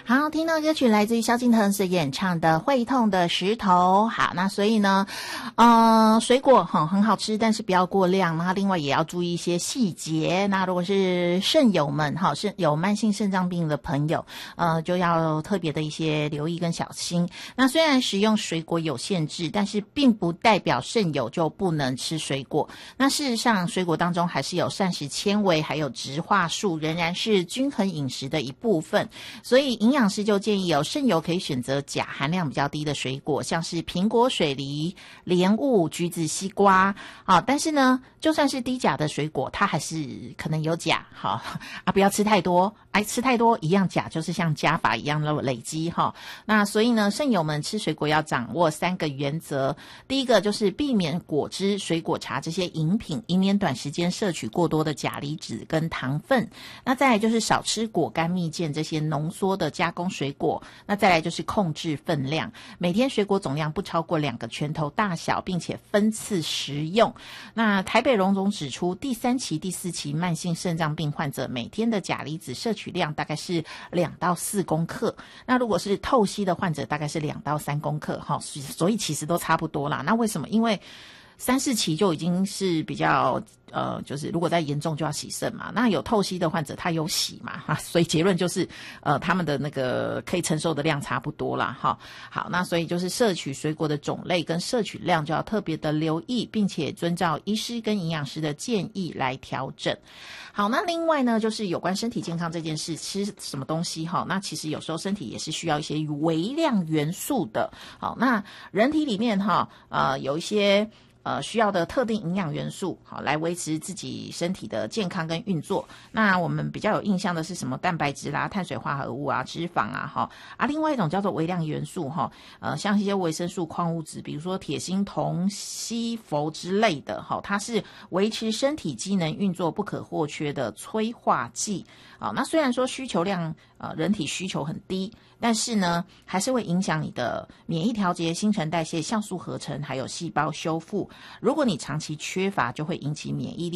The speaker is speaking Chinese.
好，听到歌曲来自于萧敬腾所演唱的《会痛的石头》。好，那所以呢，水果很好吃，但是不要过量。那另外也要注意一些细节。那如果是肾友们是有慢性肾脏病的朋友，就要特别的一些留意跟小心。那虽然食用水果有限制，但是并不代表肾友就不能吃水果。那事实上，水果当中还是有膳食纤维，还有植化素，仍然是均衡饮食的一部分。所以营养师就建议肾友可以选择钾含量比较低的水果，像是苹果、水梨、莲雾、橘子、西瓜。但是呢，就算是低钾的水果，它还是可能有钾。不要吃太多，吃太多一样钾就是像加法一样的累积。那所以呢，肾友们吃水果要掌握3个原则。第一个就是避免果汁、水果茶这些饮品，以免短时间摄取过多的钾离子跟糖分。那再来就是少吃果干、蜜饯这些浓缩的加工水果。那再来就是控制分量，每天水果总量不超过2个拳头大小，并且分次食用。那台北荣总指出，第3期、第4期慢性肾脏病患者每天的钾离子摄取量大概是2到4公克。那如果是透析的患者，大概是2到3公克。所以其实都差不多啦。那为什么？因为3、4期就已经是比较就是如果再严重就要洗肾嘛。那有透析的患者他有洗嘛，所以结论就是他们的那个可以承受的量差不多啦。好，那所以就是摄取水果的种类跟摄取量就要特别的留意，并且遵照医师跟营养师的建议来调整。好，那另外呢，就是有关身体健康这件事，吃什么东西那其实有时候身体也是需要一些微量元素的。好，那人体里面有一些需要的特定营养元素，来维持自己身体的健康跟运作。那我们比较有印象的是什么蛋白质啦、碳水化合物啊、脂肪啊，另外一种叫做微量元素像一些维生素、矿物质，比如说铁、锌、铜、硒、氟之类的它是维持身体机能运作不可或缺的催化剂。那虽然说需求量人体需求很低，但是呢还是会影响你的免疫调节、新陈代谢、酵素合成还有细胞修复。如果你长期缺乏，就会引起免疫力